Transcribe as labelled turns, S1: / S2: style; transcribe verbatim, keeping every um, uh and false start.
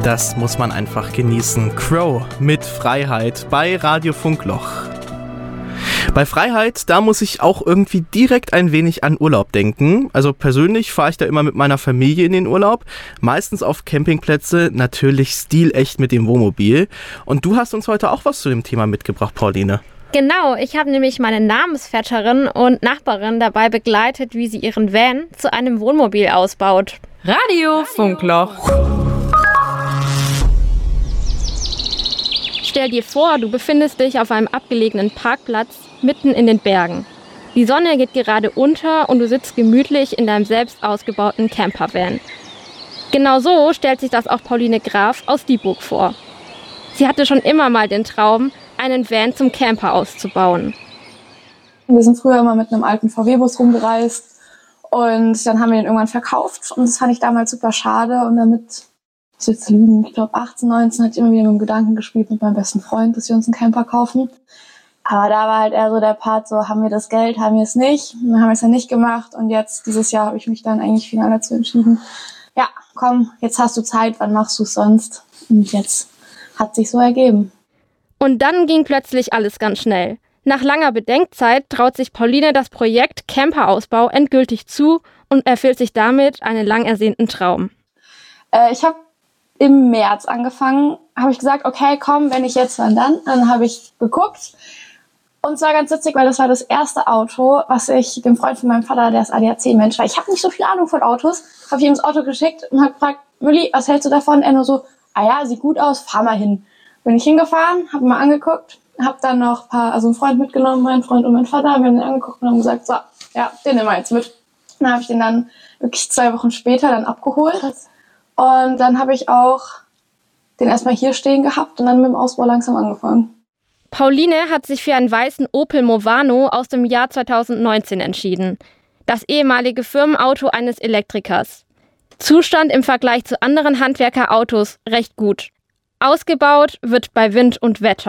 S1: Das muss man einfach genießen. Crow mit Freiheit bei Radio Funkloch. Bei Freiheit, da muss ich auch irgendwie direkt ein wenig an Urlaub denken. Also persönlich fahre ich da immer mit meiner Familie in den Urlaub. Meistens auf Campingplätze, natürlich stilecht mit dem Wohnmobil. Und du hast uns heute auch was zu dem Thema mitgebracht, Pauline.
S2: Genau, ich habe nämlich meine Namensvetterin und Nachbarin dabei begleitet, wie sie ihren Van zu einem Wohnmobil ausbaut.
S3: Radio Funkloch.
S2: Stell dir vor, du befindest dich auf einem abgelegenen Parkplatz mitten in den Bergen. Die Sonne geht gerade unter und du sitzt gemütlich in deinem selbst ausgebauten Campervan. Genau so stellt sich das auch Pauline Graf aus Dieburg vor. Sie hatte schon immer mal den Traum, einen Van zum Camper auszubauen.
S4: Wir sind früher immer mit einem alten V W-Bus rumgereist und dann haben wir den irgendwann verkauft und das fand ich damals super schade und damit, ich will jetzt lügen, ich glaube achtzehn, neunzehn hatte ich immer wieder mit dem Gedanken gespielt mit meinem besten Freund, dass wir uns einen Camper kaufen. Aber da war halt eher so der Part, so haben wir das Geld, haben wir es nicht. Und dann haben wir es dann nicht gemacht und jetzt, dieses Jahr, habe ich mich dann eigentlich final dazu entschieden, ja, komm, jetzt hast du Zeit, wann machst du es sonst? Und jetzt hat sich so ergeben.
S2: Und dann ging plötzlich alles ganz schnell. Nach langer Bedenkzeit traut sich Pauline das Projekt Camperausbau endgültig zu und erfüllt sich damit einen lang ersehnten Traum.
S4: Äh, ich habe im März angefangen, habe ich gesagt, okay, komm, wenn ich jetzt, wann dann? Dann habe ich geguckt. Und es war ganz witzig, weil das war das erste Auto, was ich dem Freund von meinem Vater, der ist A D A C-Mensch, weil ich habe nicht so viel Ahnung von Autos, habe ich ihm das Auto geschickt und habe gefragt, Mülli, was hältst du davon? Er nur so, ah ja, sieht gut aus, fahr mal hin. Bin ich hingefahren, habe mal angeguckt, habe dann noch ein paar, also einen Freund mitgenommen, mein Freund und mein Vater, wir haben den angeguckt und haben gesagt, so, ja, den nehmen wir jetzt mit. Dann habe ich den dann wirklich zwei Wochen später dann abgeholt. Und dann habe ich auch den erstmal hier stehen gehabt und dann mit dem Ausbau langsam angefangen.
S2: Pauline hat sich für einen weißen Opel Movano aus dem Jahr zweitausendneunzehn entschieden. Das ehemalige Firmenauto eines Elektrikers. Zustand im Vergleich zu anderen Handwerkerautos recht gut. Ausgebaut wird bei Wind und Wetter.